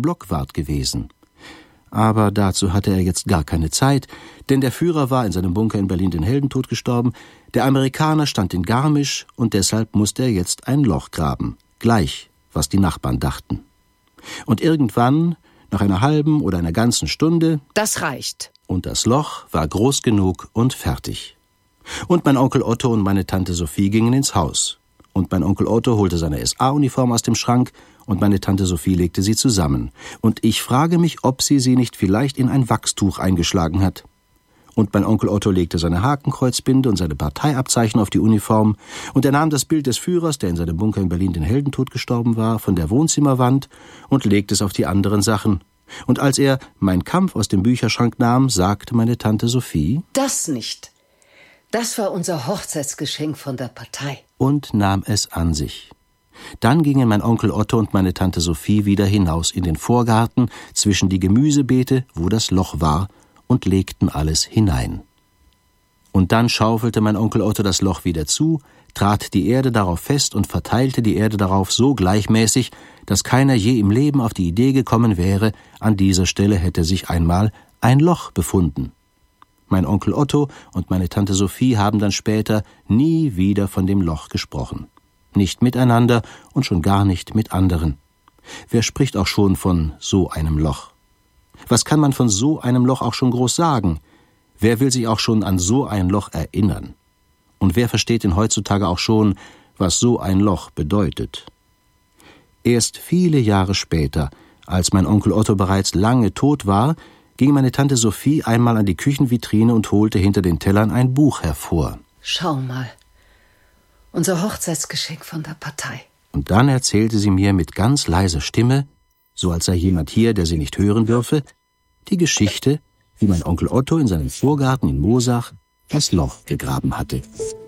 Blockwart gewesen. Aber dazu hatte er jetzt gar keine Zeit, denn der Führer war in seinem Bunker in Berlin den Heldentod gestorben, der Amerikaner stand in Garmisch und deshalb musste er jetzt ein Loch graben, gleich, was die Nachbarn dachten. Und irgendwann, nach einer halben oder einer ganzen Stunde... Das reicht. Und das Loch war groß genug und fertig. Und mein Onkel Otto und meine Tante Sophie gingen ins Haus. Und mein Onkel Otto holte seine SA-Uniform aus dem Schrank und meine Tante Sophie legte sie zusammen. Und ich frage mich, ob sie nicht vielleicht in ein Wachstuch eingeschlagen hat. Und mein Onkel Otto legte seine Hakenkreuzbinde und seine Parteiabzeichen auf die Uniform und er nahm das Bild des Führers, der in seinem Bunker in Berlin den Heldentod gestorben war, von der Wohnzimmerwand und legte es auf die anderen Sachen. Und als er Mein Kampf aus dem Bücherschrank nahm, sagte meine Tante Sophie: Das nicht. Das war unser Hochzeitsgeschenk von der Partei. Und nahm es an sich. Dann gingen mein Onkel Otto und meine Tante Sophie wieder hinaus in den Vorgarten zwischen die Gemüsebeete, wo das Loch war, und legten alles hinein. Und dann schaufelte mein Onkel Otto das Loch wieder zu, trat die Erde darauf fest und verteilte die Erde darauf so gleichmäßig, dass keiner je im Leben auf die Idee gekommen wäre, an dieser Stelle hätte sich einmal ein Loch befunden. Mein Onkel Otto und meine Tante Sophie haben dann später nie wieder von dem Loch gesprochen. Nicht miteinander und schon gar nicht mit anderen. Wer spricht auch schon von so einem Loch? Was kann man von so einem Loch auch schon groß sagen? Wer will sich auch schon an so ein Loch erinnern? Und wer versteht denn heutzutage auch schon, was so ein Loch bedeutet? Erst viele Jahre später, als mein Onkel Otto bereits lange tot war, ging meine Tante Sophie einmal an die Küchenvitrine und holte hinter den Tellern ein Buch hervor. Schau mal, unser Hochzeitsgeschenk von der Partei. Und dann erzählte sie mir mit ganz leiser Stimme, so als sei jemand hier, der sie nicht hören dürfe, die Geschichte, wie mein Onkel Otto in seinem Vorgarten in Moosach das Loch gegraben hatte.